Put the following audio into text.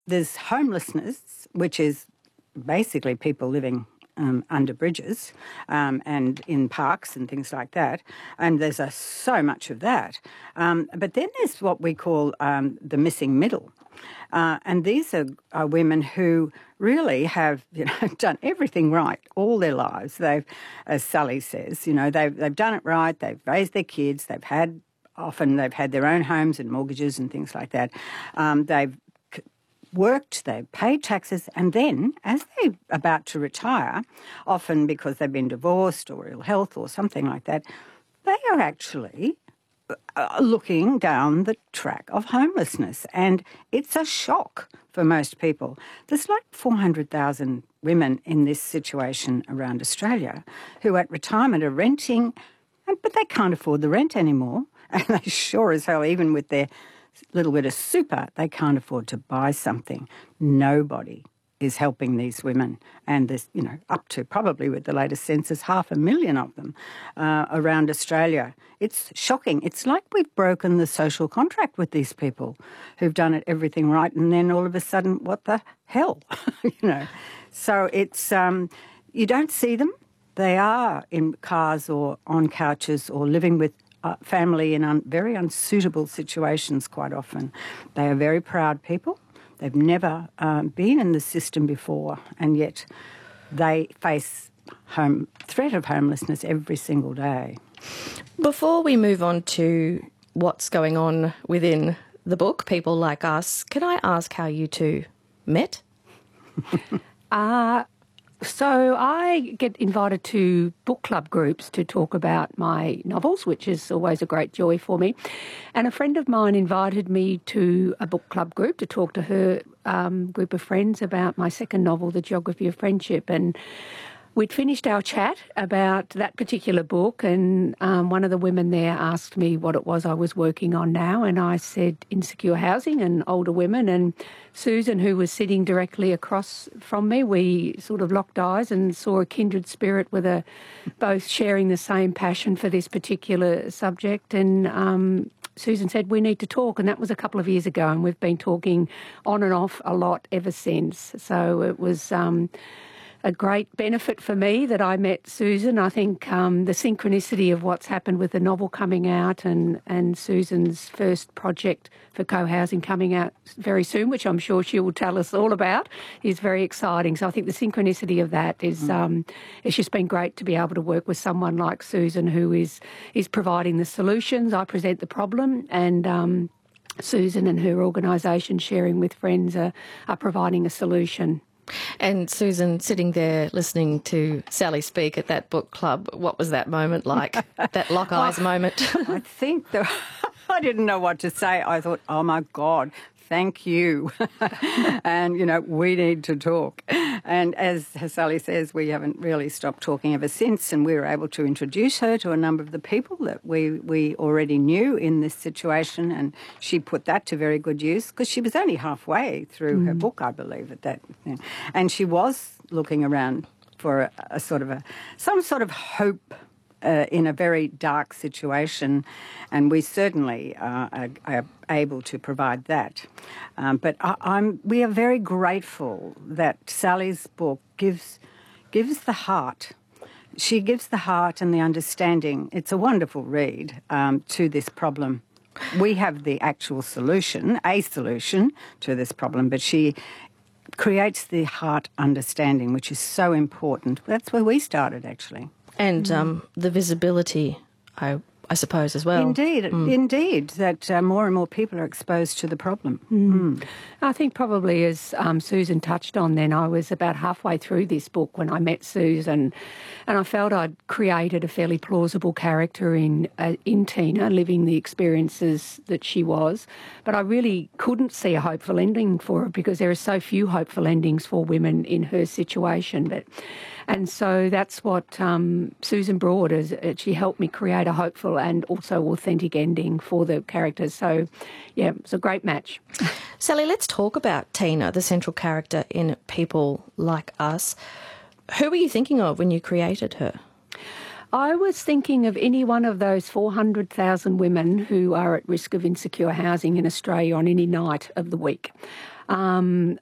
There's homelessness, which is basically people living under bridges and in parks and things like that, and there's so much of that. But then there's what we call the missing middle, and these are women who really have done everything right all their lives. They've, as Sally says, they've done it right. They've raised their kids. Often they've had their own homes and mortgages and things like that. They've worked, they've paid taxes, and then as they're about to retire, often because they've been divorced or ill health or something like that, they are actually looking down the track of homelessness. And it's a shock for most people. There's like 400,000 women in this situation around Australia who at retirement are renting, but they can't afford the rent anymore. And they sure as hell, even with their little bit of super, they can't afford to buy something. Nobody is helping these women. And there's, up to probably with the latest census, 500,000 of them around Australia. It's shocking. It's like we've broken the social contract with these people who've done everything right, and then all of a sudden, what the hell? So it's, you don't see them. They are in cars or on couches or living with family in very unsuitable situations quite often. They are very proud people. They've never been in the system before, and yet they face threat of homelessness every single day. Before we move on to what's going on within the book, People Like Us, can I ask how you two met? So I get invited to book club groups to talk about my novels, which is always a great joy for me. And a friend of mine invited me to a book club group to talk to her group of friends about my second novel, The Geography of Friendship. And we'd finished our chat about that particular book, and one of the women there asked me what it was I was working on now, and I said insecure housing and older women. And Susan, who was sitting directly across from me, we sort of locked eyes and saw a kindred spirit with both sharing the same passion for this particular subject. And Susan said, we need to talk, and that was a couple of years ago, and we've been talking on and off a lot ever since. So it was a great benefit for me that I met Susan. I think the synchronicity of what's happened with the novel coming out and Susan's first project for co-housing coming out very soon, which I'm sure she will tell us all about, is very exciting. So I think the synchronicity of that is it's just been great to be able to work with someone like Susan, who is providing the solutions. I present the problem, and Susan and her organisation, Sharing with Friends, are providing a solution. And Susan, sitting there listening to Sally speak at that book club, what was that moment like, that lock eyes moment? I think I didn't know what to say. I thought, oh, my God, thank you. And, we need to talk. And as Sally says, we haven't really stopped talking ever since, and we were able to introduce her to a number of the people that we already knew in this situation, and she put that to very good use because she was only halfway through her book, I believe, at that. And she was looking around for some sort of hope in a very dark situation, and we certainly are able to provide that. But we are very grateful that Sally's book gives the heart. She gives the heart and the understanding. It's a wonderful read to this problem. We have the actual solution, a solution to this problem, but she creates the heart understanding, which is so important. That's where we started, actually. And the visibility, I suppose, as well. Indeed, that more and more people are exposed to the problem. I think probably, as Susan touched on then, I was about halfway through this book when I met Susan, and I felt I'd created a fairly plausible character in Tina, living the experiences that she was. But I really couldn't see a hopeful ending for her because there are so few hopeful endings for women in her situation. And so that's what Susan brought, is she helped me create a hopeful and also authentic ending for the characters. So, yeah, it's a great match. Sally, let's talk about Tina, the central character in People Like Us. Who were you thinking of when you created her? I was thinking of any one of those 400,000 women who are at risk of insecure housing in Australia on any night of the week.